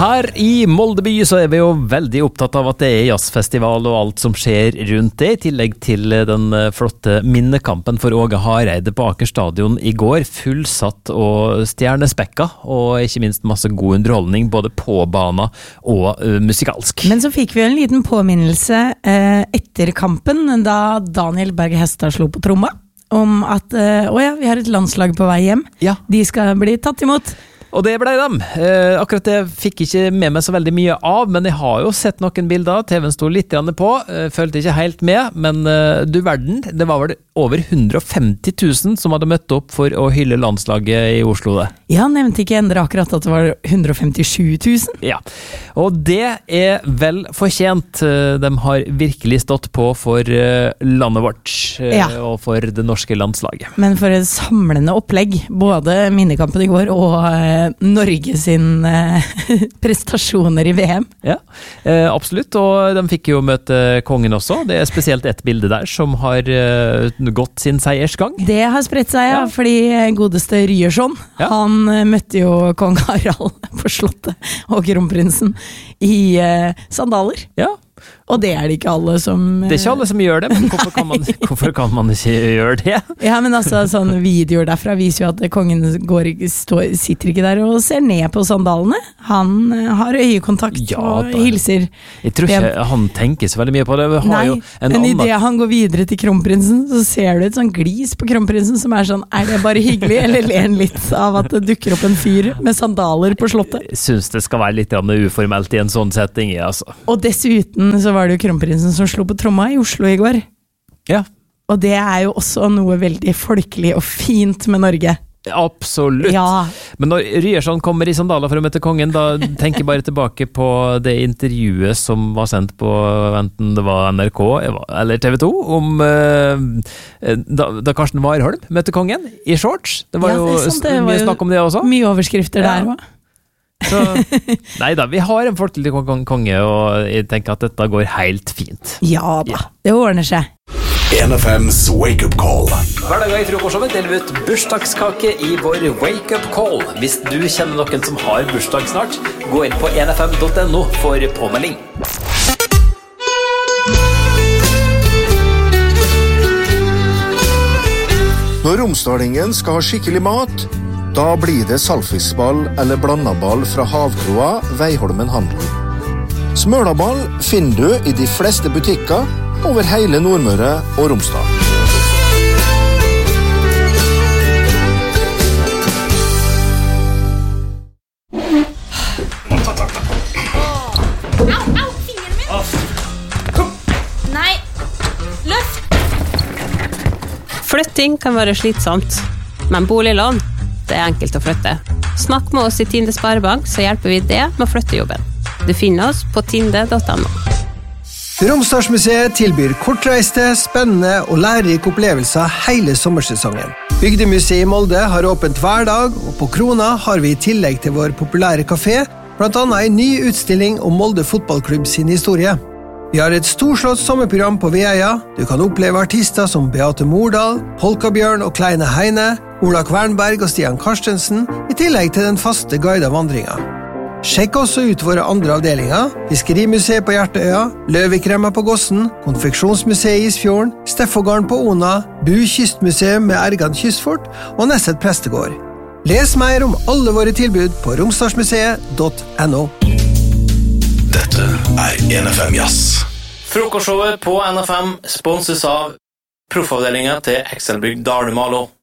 Her i Moldeby så vi jo veldig opptatt av at det jazzfestival og alt som skjer rundt det, i tillegg til den flotte minnekampen for Åge Hareide på Aker Stadion i går, fullsatt og stjernespekka, og ikke minst masse god underholdning, både på bana og musikalsk. Men så fikk vi en liten påminnelse etter kampen, da Daniel Berg Hestad slo på tromma, om at vi har et landslag på vei hjem. Ja. De skal bli tatt imot. Og det ble dem. Akkurat det fikk ikke med meg så veldig mye av, men jeg har jo sett noen bilder. TV-en sto litt på, følte ikke helt med, men du verden, det var vel over 150 000 som hadde møtt opp for å hylle landslaget i Oslo. Det. Ja, nevnte ikke Endre akkurat at det var 157 000? Ja, og det er vel fortjent. De har virkelig stått på for landet vårt og for det norske landslaget. Men for et samlende opplegg, både minnekampen i går og Norge sin prestasjoner i VM. Ja, absolutt, og de fikk jo møte kongen også. Det er spesielt et bilde der som har gått sin seiersgang. Det har spredt seg, fordi godeste Ryerson, han møtte jo kong Harald på slottet og kronprinsen i sandaler. Ja. Og det er det ikke alle som... Det er ikke alle som gjør det, men hvorfor kan man ikke gjøre det? Ja, men altså, sånne videoer derfra viser jo at kongen sitter ikke der og ser ned på sandalene. Han har øyekontakt og hilser. Jeg tror ikke han tenker så veldig mye på det. Men i det han går videre til kronprinsen, så ser du et sånn glis på kronprinsen som er sånn, er det bare hyggelig, eller ler han litt av at det dukker opp en fyr med sandaler på slottet? Jeg synes det skal være litt uformelt i en sånn setting, altså. Og dessuten så var det jo kronprinsen som slo på tromma i Oslo i går. Ja. Og det er jo også noe veldig folkelig og fint med Norge. Absolutt. Ja. Men når Ryerson kommer i sandaler for å møte kongen, da tenker jeg bare tilbake på det intervjuet som var sendt på enten det var NRK eller TV 2 om da Karsten Warholm møtte kongen i shorts. Det var mye snakk om det også. Mye overskrifter der også. Så, neida, vi har en folkelig konge, og jeg tenker at dette går helt fint. Ja da, det ordner seg. 1FM's Wake Up Call. Hver dag i frokostshowet deler vi ut bursdagskake i vår Wake Up Call. Hvis du kjenner noen som har bursdag snart, gå inn på 1fm.no for påmelding. Når romsdalingen skal ha skikkelig mat, da blir det saltfiskball eller blandaball fra Havkroa Veiholmen Handel. Smølaball finner du i de fleste butikker over hele Nordmøre og Romsdal. Au, fingeren min! Nei, løft! Flytting kan være slitsomt, men boliglån, det er enkelt å flytte. Snakk med oss i Tinde Sparebank, så hjelper vi det med å flytte jobben. Du finner oss på tinde.no. Romsdalsmuseet tilbyr kortreiste, spennende og lærerike opplevelser hele sommersesongen. Bygdemuseet i Molde har åpent hver dag, og på Krona har vi i tillegg til vår populære kafé, blant annet en ny utstilling om Molde fotballklubb sin historie. Vi har et storslått sommerprogram på Veia. Du kan oppleve artister som Beate Mordal, Polkabjørn og Kleine Heine, Ola Kvernberg og Stian Karstensen, i tillegg til den faste guidede vandringen. Sjekk også ut våre andre avdelinger: Fiskerimuseet på Hjerteøya, Løvikremma på Gossen, Konfeksjonsmuseet i Isfjorden, Steffågarden på Ona, Bu Kystmuseum med Ergan Kystfort og Nesset Prestegård. Les mer om alle våre tilbud på romsdalsmuseet.no. Dette er 1FM Jazz. Frokostshowet på NFM sponses av proffavdelingen til Excelbrygg Dalumalo.